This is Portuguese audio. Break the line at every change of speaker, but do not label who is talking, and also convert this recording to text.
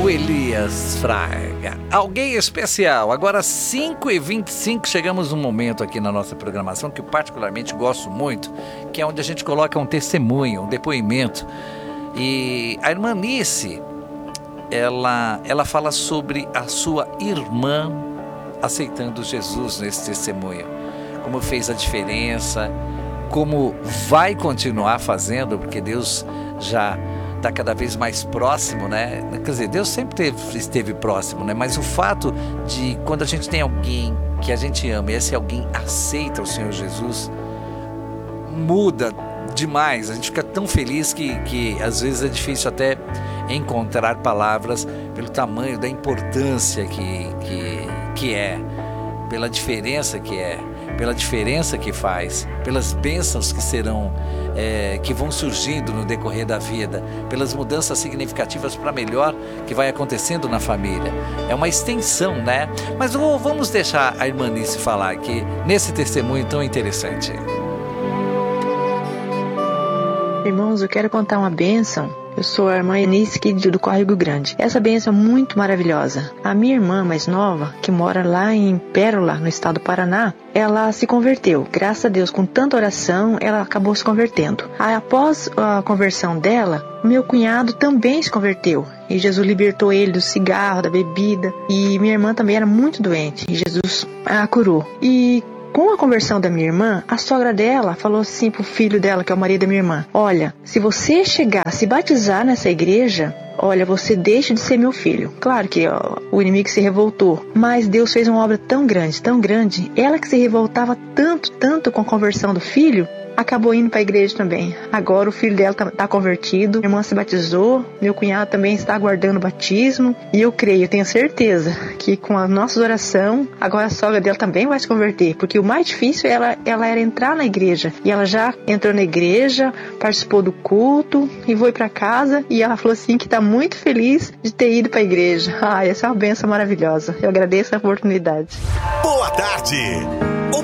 o Elias Fraga. Alguém especial. Agora 5h25, chegamos num momento aqui na nossa programação que eu particularmente gosto muito, que é onde a gente coloca um testemunho, um depoimento. E a irmã Nice, ela fala sobre a sua irmã aceitando Jesus nesse testemunho. Como fez a diferença, como vai continuar fazendo, porque Deus já está cada vez mais próximo, né? Quer dizer, Deus sempre esteve próximo, né? Mas o fato de quando a gente tem alguém que a gente ama e esse alguém aceita o Senhor Jesus, muda demais. A gente fica tão feliz que às vezes é difícil até encontrar palavras pelo tamanho da importância que é, pela diferença que é, pela diferença que faz, pelas bênçãos que serão, que vão surgindo no decorrer da vida, pelas mudanças significativas para melhor que vai acontecendo na família. É uma extensão, né? Mas vamos deixar a irmã Nice falar aqui nesse testemunho tão interessante.
Irmãos, eu quero contar uma bênção. Eu sou a irmã Eunice do Córrego Grande. Essa bênção é muito maravilhosa. A minha irmã mais nova, que mora lá em Pérola, no estado do Paraná, ela se converteu. Graças a Deus, com tanta oração, ela acabou se convertendo. Após a conversão dela, meu cunhado também se converteu. E Jesus libertou ele do cigarro, da bebida. E minha irmã também era muito doente. E Jesus a curou. E com a conversão da minha irmã, a sogra dela falou assim pro filho dela, que é o marido da minha irmã: olha, se você chegar a se batizar nessa igreja, olha, você deixa de ser meu filho. Claro que o inimigo se revoltou, mas Deus fez uma obra tão grande. Ela que se revoltava tanto com a conversão do filho, acabou indo para a igreja também. Agora o filho dela está convertido, minha irmã se batizou, meu cunhado também está aguardando o batismo. E eu tenho certeza que com a nossa oração, agora a sogra dela também vai se converter. Porque o mais difícil ela era entrar na igreja. E ela já entrou na igreja, participou do culto e foi para casa. E ela falou assim que está muito feliz de ter ido para a igreja. Essa é uma bênção maravilhosa. Eu agradeço a oportunidade.
Boa tarde!